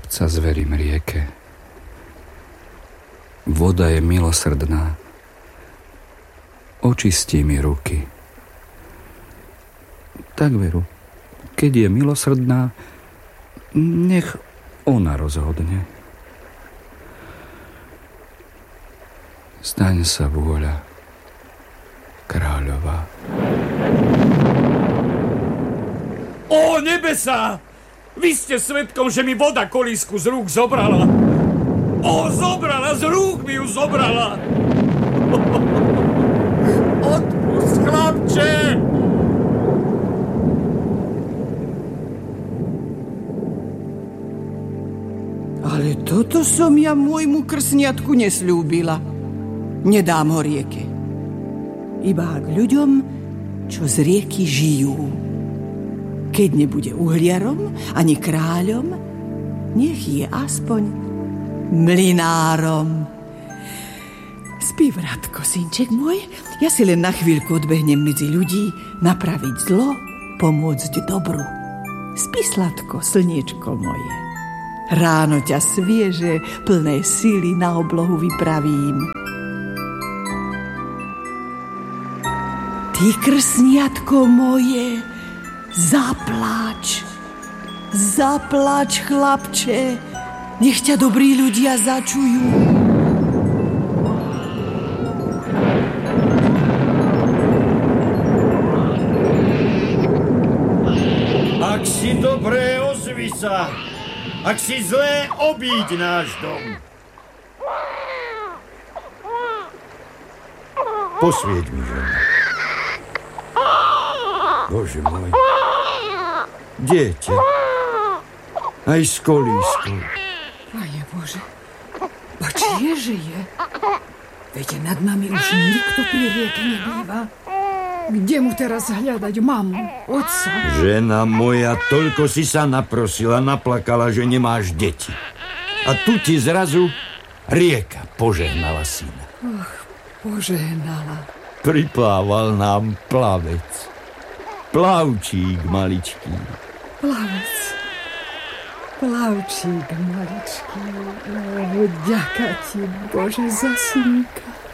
srdca zverím rieke. Voda je milosrdná, očistí mi ruky. Tak veru, keď je milosrdná, nech ona rozhodne. Staň sa vôľa, kráľová. Ó, nebesá! Vy ste svedkom, že mi voda kolísku z rúk zobrala. Ó, zobrala, z rúk mi ju zobrala. Odpust, chlapče! Ale toto som ja môjmu krsniatku nesľúbila. Nedám ho rieke. Iba k ľuďom, čo z rieky žijú. Keď nebude uhliarom ani kráľom, nech je aspoň mlynárom. Spí, vratko, synček môj. Ja si len na chvíľku odbehnem medzi ľudí, napraviť zlo, pomôcť dobru. Spí sladko, slniečko moje. Ráno ťa svieže, plné síly na oblohu vypravím. Ty, krsniatko moje, zapláč. Zapláč, chlapče. Nech ťa dobrí ľudia začujú. Ak si dobré, ozvi sa. Ak si zlé, obíď náš dom. Posvieť mi, žena. Bože môj. Dieťa. Aj s kolískou. Pane Bože. A čieže je? Veď nad nami už nikto pri rieke nebýva. Kde mu teraz hľadať mamu, otca? Žena moja, toľko si sa naprosila, naplakala, že nemáš deti. A tu ti zrazu rieka požehnala syna. Požehnala. Priplával nám plavec. Plavčík maličký. Plavec. Plavčík maličký. Ďaká ti, Bože, za synka.